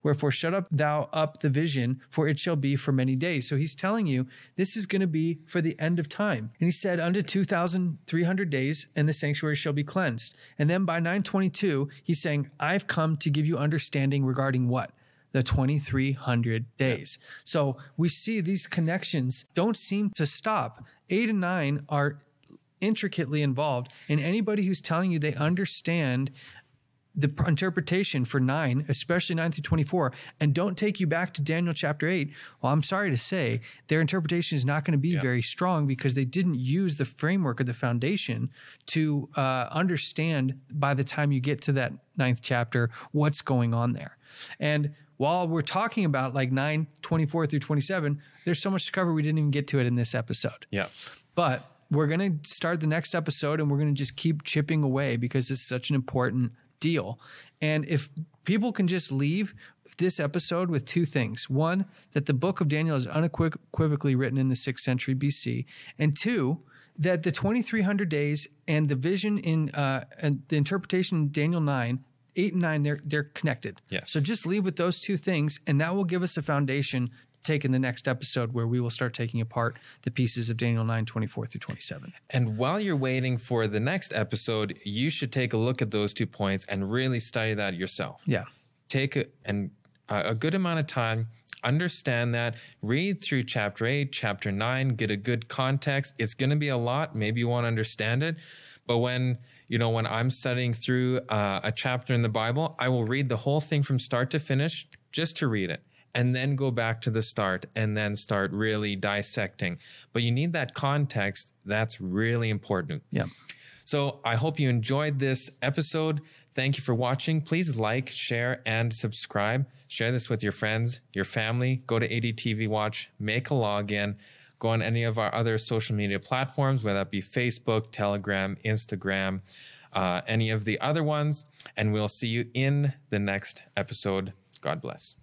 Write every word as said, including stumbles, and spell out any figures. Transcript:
Wherefore shut up thou up the vision, for it shall be for many days. So he's telling you this is going to be for the end of time. And he said, unto two thousand three hundred days, and the sanctuary shall be cleansed. And then by nine twenty-two, he's saying, I've come to give you understanding regarding what? The twenty-three hundred days. Yeah. So we see these connections don't seem to stop. Eight and nine are intricately involved. And anybody who's telling you they understand the interpretation for nine, especially nine through twenty-four, and don't take you back to Daniel chapter eight, well, I'm sorry to say their interpretation is not going to be yeah. very strong because they didn't use the framework or the foundation to uh, understand by the time you get to that ninth chapter what's going on there. And while we're talking about like nine, twenty-four through twenty-seven, there's so much to cover we didn't even get to it in this episode. Yeah. But we're going to start the next episode and we're going to just keep chipping away because it's such an important deal. And if people can just leave this episode with two things. One, that the book of Daniel is unequivocally written in the sixth century B C. And two, that the twenty-three hundred days and the vision in uh, and the interpretation in Daniel nine, eight and nine, they're, they're connected. Yes. So just leave with those two things, and that will give us a foundation take in the next episode where we will start taking apart the pieces of Daniel nine, twenty-four through twenty-seven. And while you're waiting for the next episode, you should take a look at those two points and really study that yourself. Yeah. Take a, and, uh, a good amount of time, understand that, read through chapter eight, chapter nine, get a good context. It's going to be a lot. Maybe you won't understand it. But when, you know, when I'm studying through uh, a chapter in the Bible, I will read the whole thing from start to finish just to read it. And then go back to the start and then start really dissecting. But you need that context. That's really important. Yeah. So I hope you enjoyed this episode. Thank you for watching. Please like, share, and subscribe. Share this with your friends, your family. Go to A D T V Watch, make a login. Go on any of our other social media platforms, whether that be Facebook, Telegram, Instagram, uh, any of the other ones. And we'll see you in the next episode. God bless.